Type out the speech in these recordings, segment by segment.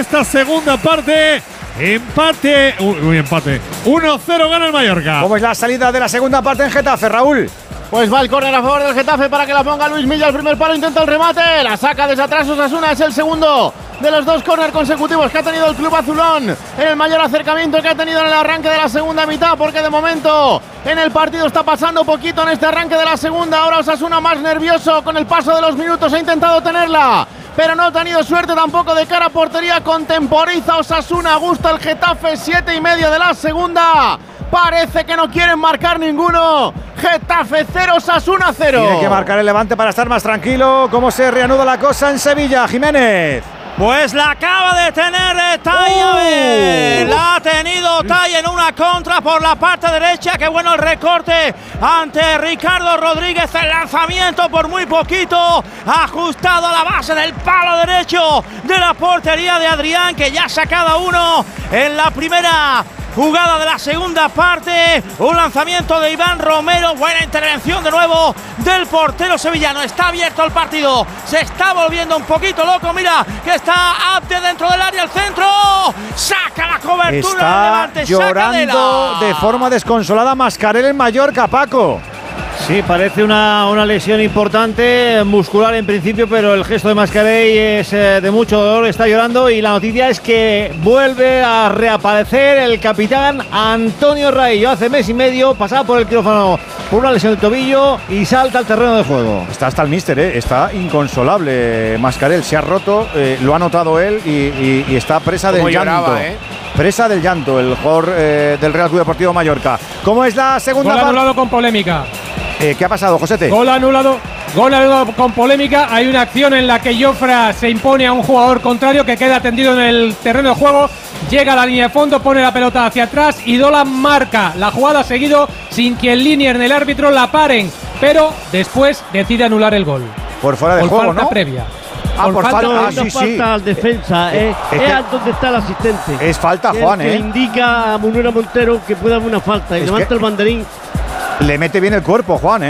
esta segunda parte. Empate. Empate. 1-0 gana el Mallorca. ¿Cómo es la salida de la segunda parte en Getafe, Raúl? Pues va el córner a favor del Getafe para que la ponga Luis Milla. El primer palo, intenta el remate. La saca desde atrás Osasuna. Es el segundo de los 2 córner consecutivos que ha tenido el club azulón en el mayor acercamiento que ha tenido en el arranque de la segunda mitad, porque de momento en el partido está pasando poquito en este arranque de la segunda. Ahora Osasuna más nervioso con el paso de los minutos, ha intentado tenerla, pero no ha tenido suerte tampoco de cara a portería. Contemporiza Osasuna, gusta el Getafe, 7:30 de la segunda. Parece que no quieren marcar ninguno. Getafe 0, Osasuna 0. Tiene que marcar el Levante para estar más tranquilo. ¿Cómo se reanuda la cosa en Sevilla, Jiménez? Pues la acaba de tener Talla. La ha tenido Talla en una contra por la parte derecha. Qué bueno el recorte ante Ricardo Rodríguez. El lanzamiento por muy poquito, ajustado a la base del palo derecho de la portería de Adrián, que ya ha sacado uno en la primera jugada de la segunda parte. Un lanzamiento de Iván Romero. Buena intervención de nuevo del portero sevillano. Está abierto el partido. Se está volviendo un poquito loco. Mira que está Abde dentro del área. El centro. Saca la cobertura. Está Levante, llorando de forma desconsolada Mascarell en Mallorca, Paco. Sí, parece una lesión importante, muscular en principio, pero el gesto de Mascarell es de mucho dolor, está llorando, y la noticia es que vuelve a reaparecer el capitán Antonio Raillo. Hace mes y medio pasaba por el quirófano por una lesión de tobillo y salta al terreno de juego. Está hasta el míster, está inconsolable Mascarell, se ha roto, lo ha notado él y está presa del llanto. Presa del llanto el jugador del Real Club Deportivo Mallorca. ¿Cómo es la segunda parte? Gol anulado con polémica. ¿Qué ha pasado, Josete? Gol anulado con polémica. Hay una acción en la que Jofra se impone a un jugador contrario que queda tendido en el terreno de juego. Llega a la línea de fondo, pone la pelota hacia atrás y Dolan marca la jugada seguido sin que el linier ni el árbitro la paren, pero después decide anular el gol. Por fuera de juego, falta ¿no? previa. Por falta, sí. Falta al defensa, es donde está el asistente. Es falta, Juan, que indica a Munera Montero que puede haber una falta y levanta el banderín. Le mete bien el cuerpo, Juan,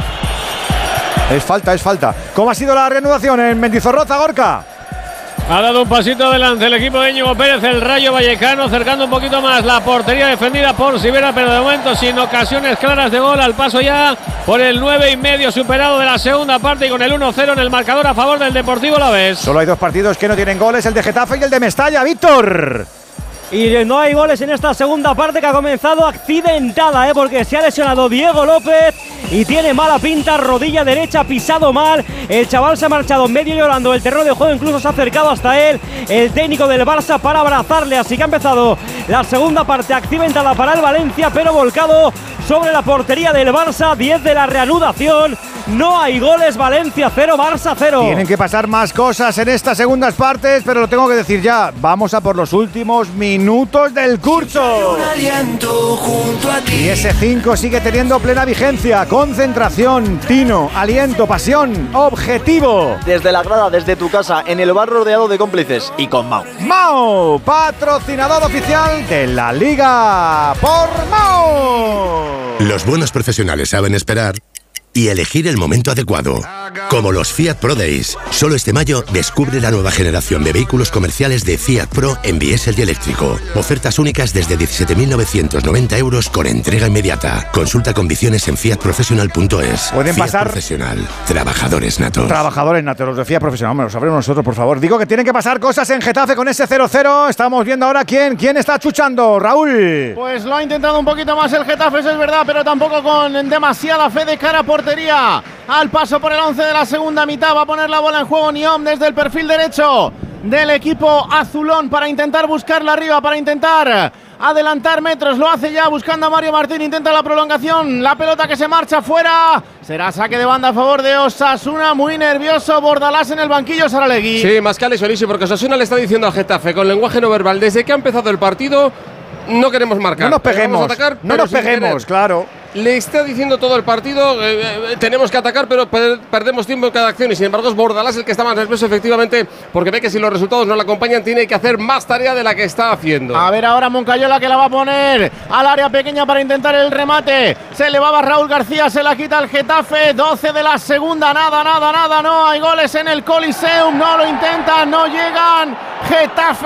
Es falta. ¿Cómo ha sido la reanudación en Mendizorroza, Gorka? Ha dado un pasito adelante el equipo de Íñigo Pérez, el Rayo Vallecano, acercando un poquito más la portería defendida por Sivera, pero de momento sin ocasiones claras de gol. Al paso ya por el 9,5 superado de la segunda parte y con el 1-0 en el marcador a favor del Deportivo Alavés. Solo hay 2 partidos que no tienen goles, el de Getafe y el de Mestalla, Víctor. Y no hay goles en esta segunda parte, que ha comenzado accidentada, porque se ha lesionado Diego López y tiene mala pinta, rodilla derecha, pisado mal. El chaval se ha marchado medio llorando el terreno de juego, incluso se ha acercado hasta él el técnico del Barça para abrazarle. Así que ha empezado la segunda parte accidentada para el Valencia, pero volcado sobre la portería del Barça. 10 de la reanudación. No hay goles, Valencia 0, Barça 0. Tienen que pasar más cosas en estas segundas partes, pero lo tengo que decir ya. Vamos a por los últimos minutos del curso. Y ese 5 sigue teniendo plena vigencia. Concentración, tino, aliento, pasión, objetivo. Desde la grada, desde tu casa, en el bar rodeado de cómplices y con Mao. Mao, patrocinador oficial de la Liga por Mao. Los buenos profesionales saben esperar y elegir el momento adecuado. Como los Fiat Pro Days. Solo este mayo descubre la nueva generación de vehículos comerciales de Fiat Pro en diésel y eléctrico. Ofertas únicas desde 17.990 euros con entrega inmediata. Consulta condiciones en fiatprofessional.es. Pueden Fiat pasar. Profesional. Trabajadores natos. Trabajadores natos, los de Fiat Profesional. Lo sabremos nosotros, por favor. Digo que tienen que pasar cosas en Getafe con ese 0-0. Estamos viendo ahora quién está chuchando. Raúl. Pues lo ha intentado un poquito más el Getafe, eso es verdad, pero tampoco con demasiada fe de cara a portería. Al paso por el 11 de la segunda mitad va a poner la bola en juego Niom desde el perfil derecho del equipo azulón para intentar buscarla arriba, para intentar adelantar metros. Lo hace ya buscando a Mario Martín, intenta la prolongación, la pelota que se marcha fuera. Será saque de banda a favor de Osasuna. Muy nervioso Bordalás en el banquillo, Saralegui. Sí, Mascarell solísimo, porque Osasuna le está diciendo al Getafe con lenguaje no verbal desde que ha empezado el partido: no queremos marcar, no nos peguemos, vamos a atacar, no nos peguemos, claro. Le está diciendo todo el partido, tenemos que atacar, pero perdemos tiempo en cada acción. Y sin embargo es Bordalás el que está más nervioso, efectivamente, porque ve que si los resultados no le acompañan tiene que hacer más tarea de la que está haciendo. A ver ahora Moncayola, que la va a poner al área pequeña para intentar el remate. Se elevaba Raúl García, se la quita el Getafe. 12 de la segunda, nada, no hay goles en el Coliseum, no lo intentan, no llegan. Getafe